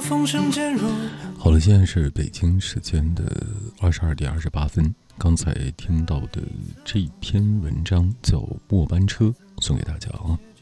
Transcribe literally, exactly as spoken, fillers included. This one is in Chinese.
风声渐弱。 好了，现在是北京时间的二十二点二十八分。刚才听到的这篇文章叫《末班车》，送给大家啊。